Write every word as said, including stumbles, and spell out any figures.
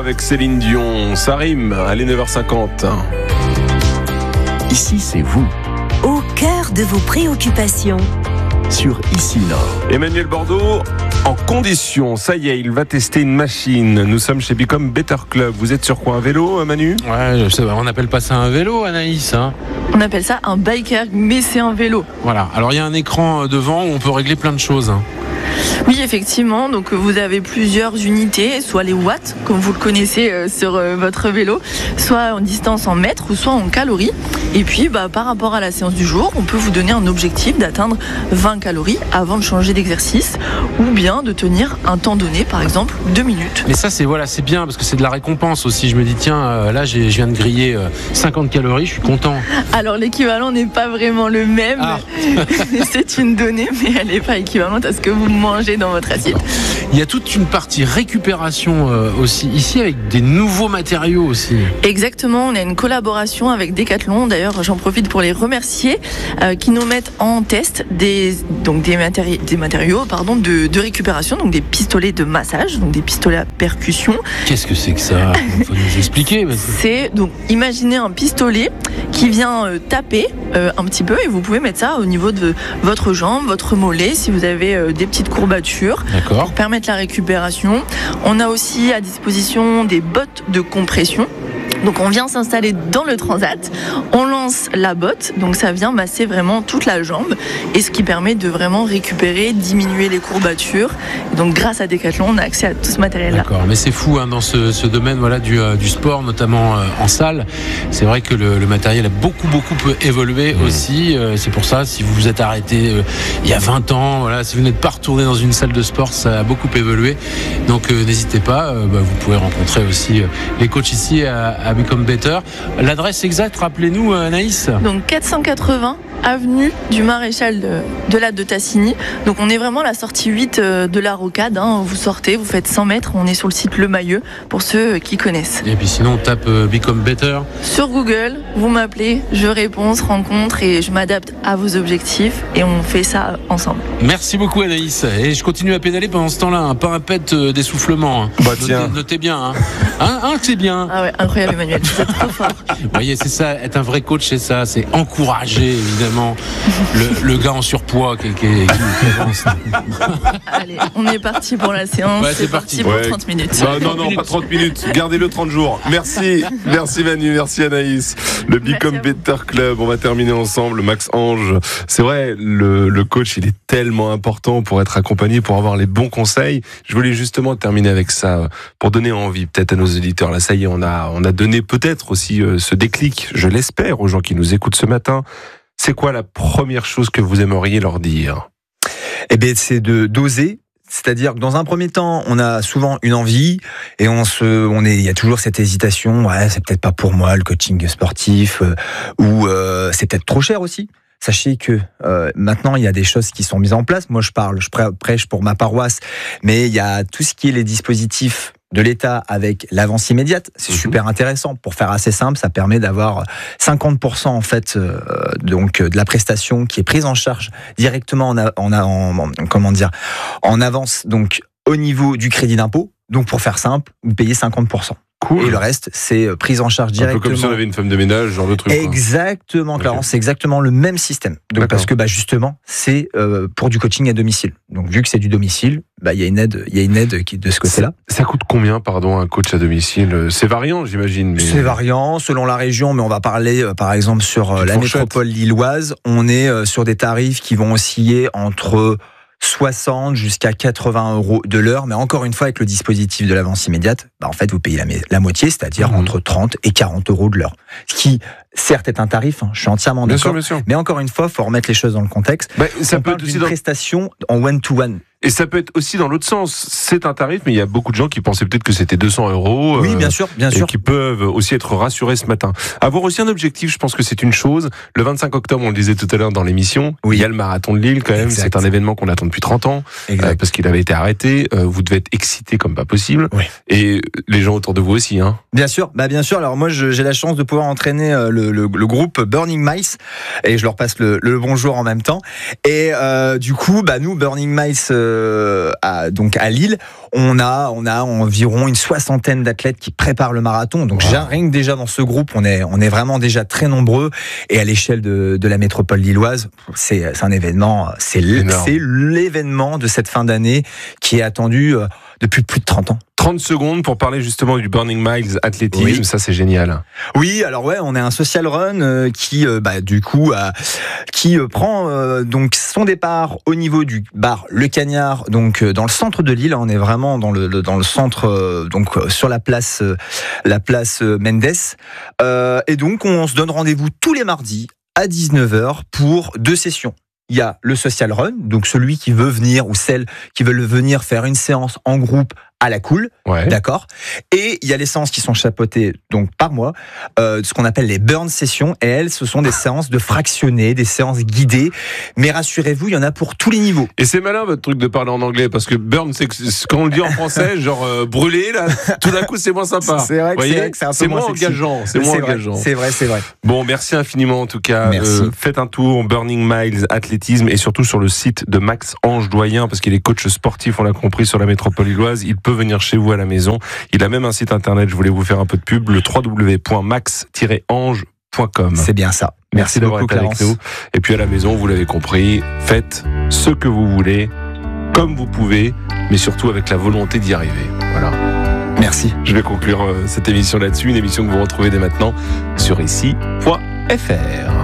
avec Céline Dion. Ça rime, allez, neuf heures cinquante. Ici, c'est vous. Au cœur de vos préoccupations. Sur Ici Nord. Emmanuel Bordeaux, en condition, ça y est, il va tester une machine. Nous sommes chez Become Better Club. Vous êtes sur quoi, un vélo, Manu ? Ouais, je sais, on n'appelle pas ça un vélo, Anaïs. Hein. On appelle ça un biker, mais c'est un vélo. Voilà, alors il y a un écran devant où on peut régler plein de choses. Hein. Oui, effectivement, donc vous avez plusieurs unités, soit les watts, comme vous le connaissez euh, sur euh, votre vélo, soit en distance en mètres ou soit en calories. Et puis, bah, par rapport à la séance du jour, on peut vous donner un objectif d'atteindre vingt calories avant de changer d'exercice ou bien de tenir un temps donné, par exemple deux minutes. Mais ça, c'est, voilà, c'est bien parce que c'est de la récompense aussi. Je me dis, tiens, euh, là, j'ai, je viens de griller euh, cinquante calories, je suis content. Alors, l'équivalent n'est pas vraiment le même. Ah. C'est une donnée, mais elle n'est pas équivalente à ce que vous mangez dans votre assiette. Il y a toute une partie récupération euh, aussi ici avec des nouveaux matériaux aussi. Exactement, on a une collaboration avec Decathlon. D'ailleurs, j'en profite pour les remercier euh, qui nous mettent en test des, donc des, matéri- des matériaux pardon, de, de récupération, donc des pistolets de massage, donc des pistolets à percussion. Qu'est-ce que c'est que ça ? Il faut nous expliquer. Mais... C'est donc imaginez un pistolet qui vient euh, taper euh, un petit peu et vous pouvez mettre ça au niveau de votre jambe, votre mollet, si vous avez euh, des petites courbatures. D'accord. Pour permettre la récupération. On a aussi à disposition des bottes de compression. Donc on vient s'installer dans le transat, on lance la botte, donc ça vient masser vraiment toute la jambe et ce qui permet de vraiment récupérer, diminuer les courbatures. Et donc grâce à Decathlon, on a accès à tout ce matériel-là. D'accord, mais c'est fou hein, dans ce, ce domaine voilà, du, euh, du sport, notamment euh, en salle. C'est vrai que le, le matériel a beaucoup beaucoup évolué mmh. aussi. Euh, c'est pour ça, si vous vous êtes arrêté euh, il y a vingt ans, voilà, si vous n'êtes pas retourné dans une salle de sport, ça a beaucoup évolué. Donc euh, n'hésitez pas, euh, bah, vous pouvez rencontrer aussi euh, les coachs ici à, à Become Better. L'adresse exacte, rappelez-nous, Anaïs. Donc quatre cent quatre-vingts avenue du Maréchal de, de la de Tassigny. Donc on est vraiment à la sortie huit de la Rocade. Hein. Vous sortez, vous faites cent mètres, on est sur le site Le Mailleux pour ceux qui connaissent. Et puis sinon on tape euh, Become Better. Sur Google, vous m'appelez, je réponds, on se rencontre et je m'adapte à vos objectifs et on fait ça ensemble. Merci beaucoup Anaïs. Et je continue à pédaler pendant ce temps-là, hein. Pas un pet euh, d'essoufflement. Hein. Bah, tiens. Notez, notez bien. Hein. Hein, hein, c'est bien. Ah ouais, incroyable Emmanuel, vous êtes trop fort. Vous voyez, c'est ça, être un vrai coach, c'est ça, c'est encourager évidemment le, le gars en surpoids qui, qui, qui, qui avance. Allez, on est parti pour la séance. Ouais, c'est c'est parti, parti. pour Ouais. trente minutes. Non, non, non, pas trente minutes. Gardez-le trente jours. Merci. Merci Manu, merci Anaïs. Le Become Better Club, on va terminer ensemble. Max Ange, c'est vrai, le, le coach, il est tellement important pour être accompagné, pour avoir les bons conseils. Je voulais justement terminer avec ça, pour donner envie peut-être à nos auditeurs. Là, ça y est, on a, on a donné peut-être aussi euh, ce déclic, je l'espère, aux gens qui nous écoutent ce matin. C'est quoi la première chose que vous aimeriez leur dire ? Eh bien, c'est de d'oser. C'est-à-dire que dans un premier temps, on a souvent une envie et on se, on est, il y a toujours cette hésitation. Ouais, c'est peut-être pas pour moi le coaching sportif euh, ou euh, c'est peut-être trop cher aussi. Sachez que euh, maintenant il y a des choses qui sont mises en place. Moi, je parle, je prêche pour ma paroisse, mais il y a tout ce qui est les dispositifs de l'État avec l'avance immédiate, c'est mmh. super intéressant. Pour faire assez simple, ça permet d'avoir cinquante pour cent en fait, euh, donc de la prestation qui est prise en charge directement en, a, en, a, en, en comment dire, en avance, donc au niveau du crédit d'impôt. Donc pour faire simple, vous payez cinquante pour cent. Cool. Et le reste, c'est prise en charge directement. Un peu comme si on avait une femme de ménage, genre de truc. Exactement, Clarence, okay. C'est exactement le même système. Donc, parce que bah, justement, c'est euh, pour du coaching à domicile. Donc vu que c'est du domicile, bah, y a une aide, il y a une aide qui, de ce côté-là. Ça, ça coûte combien, pardon, un coach à domicile ? C'est variant, j'imagine. Mais... C'est variant selon la région, mais on va parler, euh, par exemple, sur euh, la fourchette. Métropole lilloise. On est euh, sur des tarifs qui vont osciller entre soixante jusqu'à quatre-vingts euros de l'heure, mais encore une fois, avec le dispositif de l'avance immédiate, bah en fait, vous payez la, la moitié, c'est-à-dire mmh. entre trente et quarante euros de l'heure. Ce qui, certes, est un tarif, hein, je suis entièrement bien d'accord, sûr, bien sûr. Mais encore une fois, il faut remettre les choses dans le contexte. Bah, ça On peut parle être aussi d'une dans... prestation en one-to-one. Et ça peut être aussi dans l'autre sens. C'est un tarif, mais il y a beaucoup de gens qui pensaient peut-être que c'était deux cents euros. Oui, bien sûr, bien sûr. Et qui peuvent aussi être rassurés ce matin. Avoir aussi un objectif, je pense que c'est une chose. Le vingt-cinq octobre, on le disait tout à l'heure dans l'émission, oui. Il y a le marathon de Lille quand même. Exact. C'est un événement qu'on attend depuis trente ans. Euh, parce qu'il avait été arrêté. Euh, vous devez être excité comme pas possible. Oui. Et les gens autour de vous aussi, hein. Bien sûr, bah bien sûr. Alors moi, je, j'ai la chance de pouvoir entraîner le, le, le groupe Burning Mice. Et je leur passe le, le bonjour en même temps. Et euh, du coup, bah nous, Burning Mice, euh, euh, à, donc à Lille, on a, on a environ une soixantaine d'athlètes qui préparent le marathon. Donc wow. rien que déjà dans ce groupe, on est, on est vraiment déjà très nombreux. Et à l'échelle de, de la métropole lilloise, c'est, c'est un événement, c'est, c'est l'événement de cette fin d'année qui est attendu euh, depuis plus de trente ans. trente secondes pour parler justement du Burning Miles athlétisme, oui. ça c'est génial. Oui, alors ouais, on est un social run euh, qui, euh, bah, du coup, euh, qui euh, prend euh, donc son départ au niveau du bar Le Cagnard, donc euh, dans le centre de Lille. On est vraiment dans le, le dans le centre, euh, donc euh, sur la place, euh, la place euh, Mendes. Euh, et donc on se donne rendez-vous tous les mardis à dix-neuf heures pour deux sessions. Il y a le social run, donc celui qui veut venir ou celle qui veut venir faire une séance en groupe à la cool, ouais. d'accord. Et il y a les séances qui sont chapeautées donc par moi, euh, ce qu'on appelle les burn sessions. Et elles, ce sont des séances de fractionnés, des séances guidées. Mais rassurez-vous, il y en a pour tous les niveaux. Et c'est malin votre truc de parler en anglais, parce que burn, c'est quand on le dit en français, genre euh, brûler, là, tout d'un coup c'est moins sympa. C'est vrai que, c'est, vrai que c'est un peu c'est moins, moins engageant. C'est, c'est moins vrai, engageant. C'est vrai, c'est vrai. Bon, merci infiniment en tout cas. Merci. Euh, faites un tour Burning Miles athlétisme et surtout sur le site de Max Ange Doyen, parce qu'il est coach sportif, on l'a compris, sur la métropole lilloise. Il peut venir chez vous à la maison. Il a même un site internet, je voulais vous faire un peu de pub, le w w w point max tiret ange point com. C'est bien ça. Merci, Merci d'avoir beaucoup, été avec nous. Et puis à la maison, vous l'avez compris, faites ce que vous voulez, comme vous pouvez, mais surtout avec la volonté d'y arriver. Voilà. Merci. Je vais conclure cette émission là-dessus, une émission que vous retrouvez dès maintenant sur ici point f r.